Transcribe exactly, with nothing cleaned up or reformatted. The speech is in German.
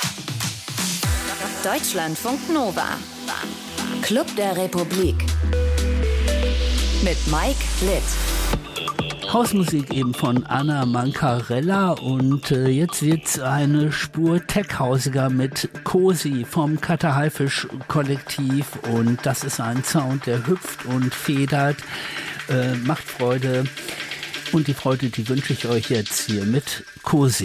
Deutschlandfunk Nova. Club der Republik. Mit Mike Litt. Hausmusik eben von Anna Mancarella und äh, jetzt wird's eine Spur techhausiger mit Cosi vom Kater Haifisch Kollektiv und das ist ein Sound, der hüpft und federt, äh, macht Freude und die Freude, die wünsche ich euch jetzt hier mit Cosi.